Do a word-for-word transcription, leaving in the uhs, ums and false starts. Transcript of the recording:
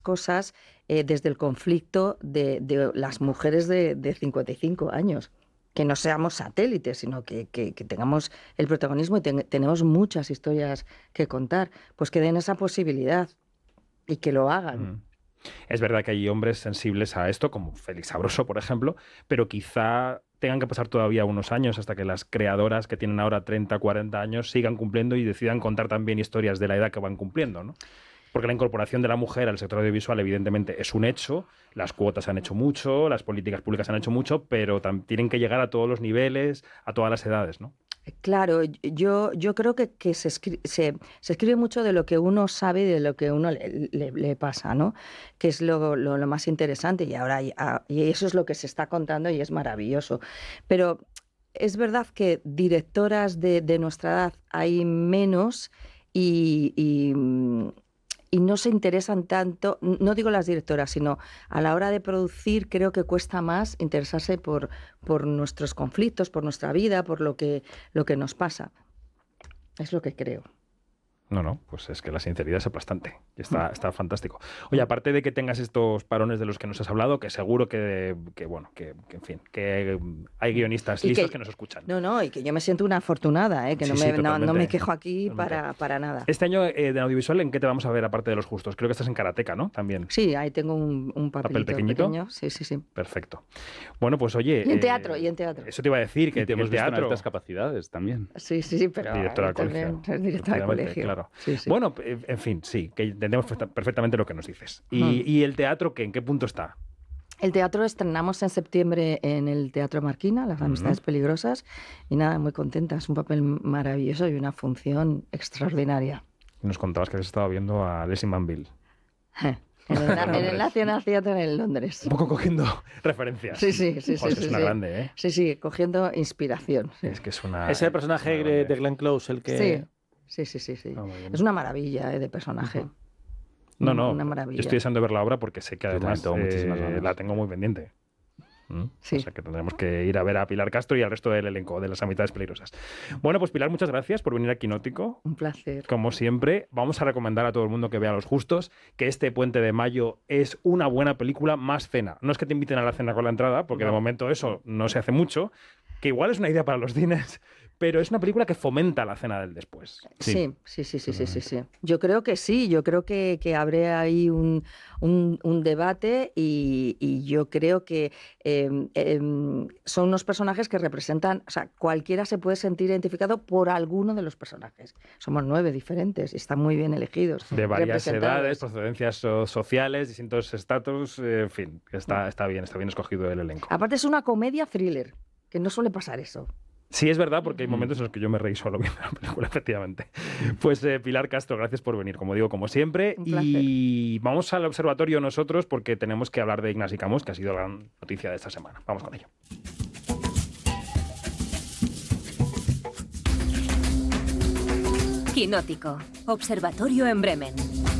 cosas eh, desde el conflicto de, de las mujeres de, de cincuenta y cinco años. Que no seamos satélites, sino que, que, que tengamos el protagonismo y ten, tenemos muchas historias que contar. Pues que den esa posibilidad y que lo hagan. Mm. Es verdad que hay hombres sensibles a esto, como Félix Sabroso, por ejemplo, pero quizá tengan que pasar todavía unos años hasta que las creadoras que tienen ahora treinta, cuarenta años sigan cumpliendo y decidan contar también historias de la edad que van cumpliendo, ¿no? Porque la incorporación de la mujer al sector audiovisual evidentemente es un hecho, las cuotas han hecho mucho, las políticas públicas han hecho mucho, pero tienen que llegar a todos los niveles, a todas las edades, ¿no? Claro, yo, yo creo que, que se, escri- se, se escribe mucho de lo que uno sabe y de lo que uno le, le, le pasa, ¿no? Que es lo, lo, lo más interesante y ahora y, a, y eso es lo que se está contando y es maravilloso. Pero es verdad que directoras de, de nuestra edad hay menos y... y Y no se interesan tanto, no digo las directoras, sino a la hora de producir creo que cuesta más interesarse por, por nuestros conflictos, por nuestra vida, por lo que, lo que nos pasa. Es lo que creo. No, no, pues es que la sinceridad es aplastante y está, está fantástico. Oye, aparte de que tengas estos parones de los que nos has hablado, que seguro que, que bueno, que, que en fin, que hay guionistas Y listos que, que nos escuchan. No, no, y que yo me siento una afortunada, ¿eh? que Sí, no, sí, me, no, no me quejo aquí totalmente. para, para nada. Este año eh, de audiovisual, ¿en qué te vamos a ver aparte de Los Justos? Creo que estás en Karateka, ¿no? También. Sí, ahí tengo un, un ¿Papel pequeñito? pequeño. Sí, sí, sí. Perfecto. Bueno, pues oye... Y en eh, teatro, y en teatro. Eso te iba a decir, que, y te hemos el visto teatro... en altas capacidades también. Sí, sí, sí, pero directora del también colegio. es directora del colegio. Claro. Sí, sí. Bueno, en fin, sí, que entendemos perfectamente lo que nos dices. ¿Y, Hmm. ¿y el teatro qué? ¿En qué punto está? El teatro estrenamos en septiembre en el Teatro Marquina, Las Amistades Uh-huh. Peligrosas, y nada, muy contenta. Es un papel maravilloso y una función extraordinaria. Nos contabas que has estado viendo a Leslie Manville. En el, en el National Theatre en Londres. Un poco cogiendo referencias. Sí, sí, sí. Joder, sí, es sí, una sí. grande, ¿eh? Sí, sí, cogiendo inspiración. Sí. Es que es una... Ese personaje es una de, grande. de Glenn Close, el que... Sí, sí, sí, sí, sí. Ah, muy bien. Es una maravilla, ¿eh? de personaje. Uh-huh. No, no, Una maravilla. yo estoy deseando ver la obra porque sé que Yo además también tengo muchísimas eh, ganas. la tengo muy pendiente. ¿Mm? Sí. O sea que tendremos que ir a ver a Pilar Castro y al resto del elenco de Las Amistades Peligrosas. Bueno, pues Pilar, muchas gracias por venir a Quinótico. Un placer. Como siempre, vamos a recomendar a todo el mundo que vea Los Justos, que este Puente de Mayo es una buena película más cena. No es que te inviten a la cena con la entrada, porque No. de momento eso no se hace mucho, que igual es una idea para los cines, pero es una película que fomenta la cena del después. Sí, sí, sí, sí, sí, sí, sí. Yo creo que sí, yo creo que, que habrá ahí un, un, un debate y, y yo creo que eh, eh, son unos personajes que representan, o sea, cualquiera se puede sentir identificado por alguno de los personajes. Somos nueve diferentes y están muy bien elegidos. De varias representados. edades, procedencias so- sociales, distintos estatus, eh, en fin, está, está bien, está bien escogido el elenco. Aparte es una comedia thriller, que no suele pasar eso. Sí, es verdad, porque hay momentos en los que yo me reí solo viendo la película, efectivamente. Pues eh, Pilar Castro, gracias por venir, como digo, como siempre. Un placer. Y vamos al observatorio nosotros porque tenemos que hablar de Ignasi Camus, que ha sido la gran noticia de esta semana. Vamos con ello. Quinótico, observatorio en Bremen.